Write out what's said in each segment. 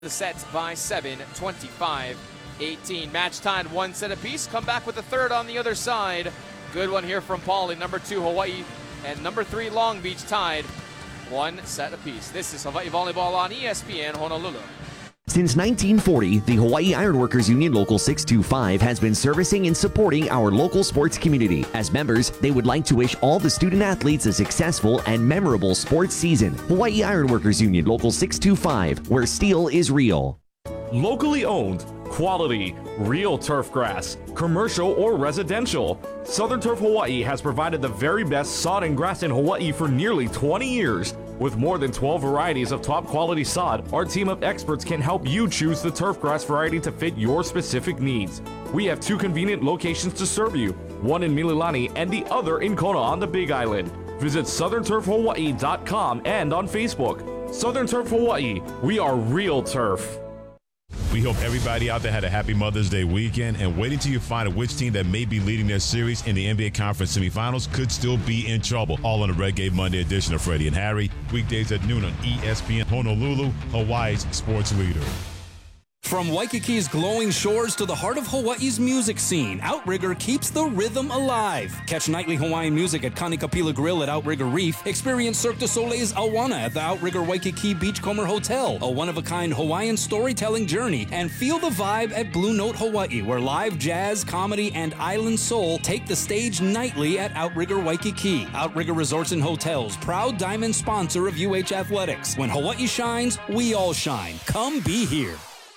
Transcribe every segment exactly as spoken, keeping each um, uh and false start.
the sets by seven, twenty-five eighteen. Match tied one set apiece. Come back with the third on the other side. Good one here from Poly. Number two, Hawaii, and number three, Long Beach tied one set apiece. This is Hawaii Volleyball on E S P N Honolulu. Since nineteen forty, the Hawaii Ironworkers Union Local six two five has been servicing and supporting our local sports community. As members, they would like to wish all the student athletes a successful and memorable sports season. Hawaii Ironworkers Union Local six two five, where steel is real. Locally owned, quality, real turf grass, commercial or residential. Southern Turf Hawaii has provided the very best sod and grass in Hawaii for nearly twenty years. With more than twelve varieties of top quality sod, our team of experts can help you choose the turf grass variety to fit your specific needs. We have two convenient locations to serve you, one in Mililani and the other in Kona on the Big Island. Visit southern turf hawaii dot com and on Facebook. Southern Turf Hawaii, we are real turf. We hope everybody out there had a happy Mother's Day weekend, and wait until you find out which team that may be leading their series in the N B A Conference semifinals could still be in trouble. All on the Red Gate Monday edition of Freddie and Harry, weekdays at noon on E S P N Honolulu, Hawaii's sports leader. From Waikiki's glowing shores to the heart of Hawaii's music scene, Outrigger keeps the rhythm alive. Catch nightly Hawaiian music at Kanikapila Grill at Outrigger Reef. Experience Cirque du Soleil's Awana at the Outrigger Waikiki Beachcomber Hotel, a one-of-a-kind Hawaiian storytelling journey. And feel the vibe at Blue Note Hawaii, where live jazz, comedy, and island soul take the stage nightly at Outrigger Waikiki. Outrigger Resorts and Hotels, proud diamond sponsor of U H Athletics. When Hawaii shines, we all shine. Come be here.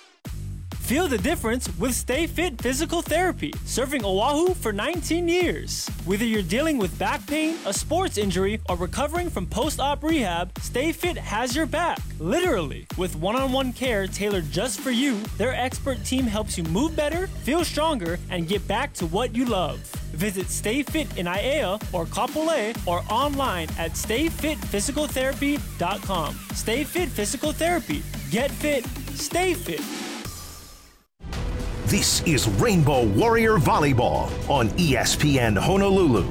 Feel the difference with Stay Fit Physical Therapy, serving Oahu for nineteen years. Whether you're dealing with back pain, a sports injury, or recovering from post-op rehab, Stay Fit has your back, literally. With one-on-one care tailored just for you, their expert team helps you move better, feel stronger, and get back to what you love. Visit Stay Fit in Aiea or Kapolei or online at stay fit physical therapy dot com. Stay Fit Physical Therapy. Get fit, stay fit. This is Rainbow Warrior Volleyball on E S P N Honolulu.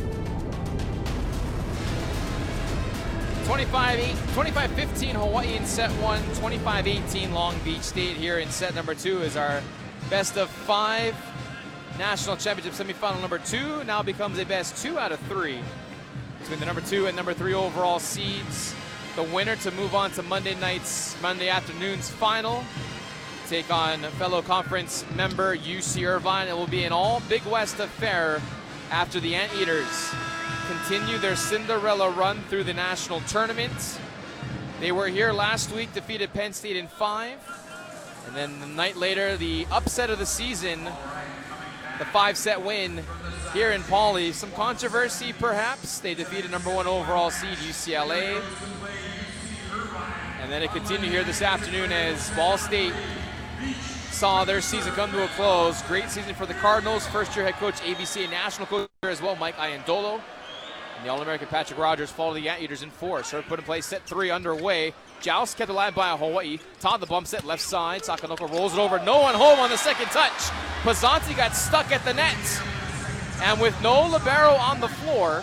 twenty-five fifteen Hawaii in set one, twenty-five eighteen Long Beach State here in set number two is our best of five national championship semifinal number two. Now becomes a best two out of three between the number two and number three overall seeds. The winner to move on to Monday night's, Monday afternoon's final. Take on fellow conference member U C Irvine. It will be an all Big West affair after the Anteaters continue their Cinderella run through the national tournament. They were here last week, defeated Penn State in five. And then the night later, the upset of the season, the five-set win here in Poly. Some controversy, perhaps. They defeated number one overall seed U C L A. And then it continued here this afternoon as Ball State saw their season come to a close. Great season for the Cardinals. First-year head coach, A B C, and national coach as well, Mike Iandolo. And the All-American Patrick Rogers followed the Anteaters in four. Serve put in place, set three underway. Joust kept alive by Hawaii. Todd the bump set left side. Sakanoko rolls it over. No one home on the second touch. Pizzanti got stuck at the net. And with no libero on the floor,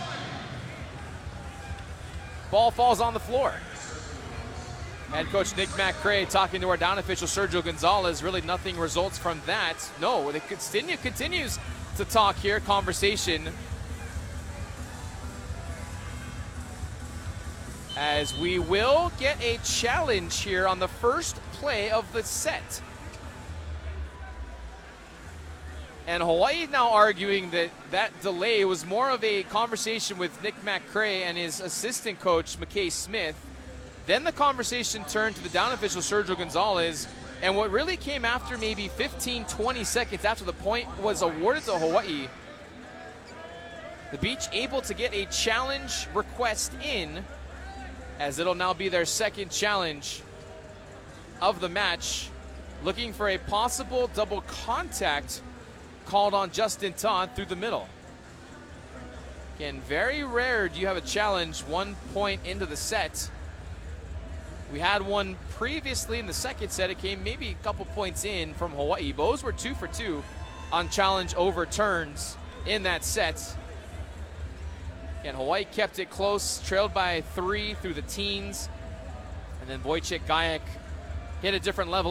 ball falls on the floor. Head coach Nick McCray talking to our down official Sergio Gonzalez. Really nothing results from that. No, it continue, continues to talk here, conversation. As we will get a challenge here on the first play of the set. And Hawaii now arguing that that delay was more of a conversation with Nick McCray and his assistant coach, McKay Smith. Then the conversation turned to the down official, Sergio Gonzalez, and what really came after maybe fifteen, twenty seconds after the point was awarded to Hawaii, the Beach able to get a challenge request in, as it'll now be their second challenge of the match, looking for a possible double contact called on Justin Todd through the middle. Again, very rare do you have a challenge one point into the set. We had one previously in the second set. It came maybe a couple points in from Hawaii. Those were two for two on challenge overturns in that set. Again, Hawaii kept it close, trailed by three through the teens. And then Wojciech Gajek hit a different level.